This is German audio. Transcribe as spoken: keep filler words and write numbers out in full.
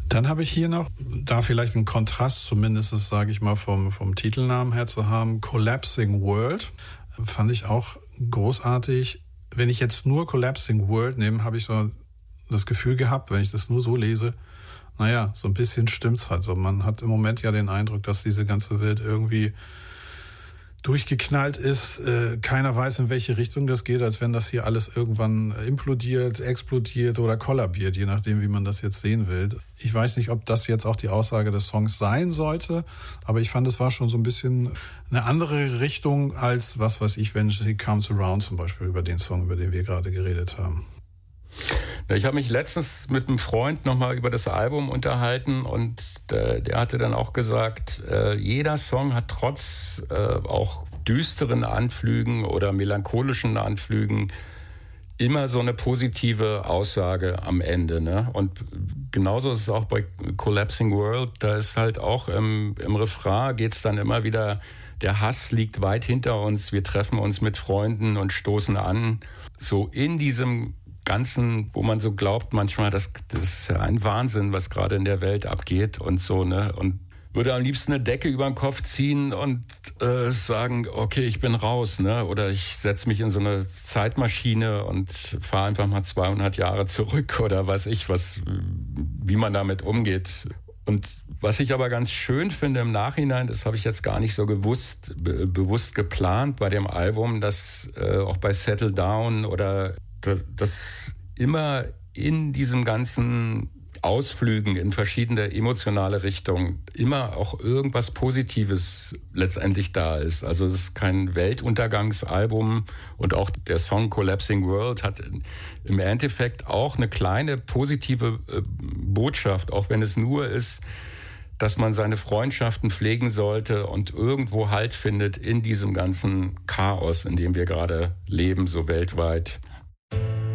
Dann habe ich hier noch, da vielleicht einen Kontrast zumindest, sage ich mal, vom, vom Titelnamen her zu haben, Collapsing World. Fand ich auch großartig. Wenn ich jetzt nur Collapsing World nehme, habe ich so das Gefühl gehabt, wenn ich das nur so lese, naja, so ein bisschen stimmt's halt. Und man hat im Moment ja den Eindruck, dass diese ganze Welt irgendwie durchgeknallt ist. Äh, keiner weiß, in welche Richtung das geht, als wenn das hier alles irgendwann implodiert, explodiert oder kollabiert, je nachdem, wie man das jetzt sehen will. Ich weiß nicht, ob das jetzt auch die Aussage des Songs sein sollte, aber ich fand, es war schon so ein bisschen eine andere Richtung als, was weiß ich, wenn She Comes Around zum Beispiel, über den Song, über den wir gerade geredet haben. Ich habe mich letztens mit einem Freund nochmal über das Album unterhalten und der, der hatte dann auch gesagt, äh, jeder Song hat trotz äh, auch düsteren Anflügen oder melancholischen Anflügen immer so eine positive Aussage am Ende, ne? Und genauso ist es auch bei Collapsing World, da ist halt auch im, im Refrain geht's dann immer wieder, der Hass liegt weit hinter uns, wir treffen uns mit Freunden und stoßen an, so in diesem Ganzen, wo man so glaubt manchmal, das, das ist ja ein Wahnsinn, was gerade in der Welt abgeht und so, ne? Und würde am liebsten eine Decke über den Kopf ziehen und äh, sagen, okay, ich bin raus, ne? Oder ich setze mich in so eine Zeitmaschine und fahre einfach mal zweihundert Jahre zurück oder weiß ich, was, wie man damit umgeht. Und was ich aber ganz schön finde im Nachhinein, das habe ich jetzt gar nicht so gewusst, be- bewusst geplant bei dem Album, dass äh, auch bei Settle Down oder dass immer in diesem ganzen Ausflügen in verschiedene emotionale Richtungen immer auch irgendwas Positives letztendlich da ist. Also es ist kein Weltuntergangsalbum und auch der Song Collapsing World hat im Endeffekt auch eine kleine positive Botschaft, auch wenn es nur ist, dass man seine Freundschaften pflegen sollte und irgendwo Halt findet in diesem ganzen Chaos, in dem wir gerade leben, so weltweit.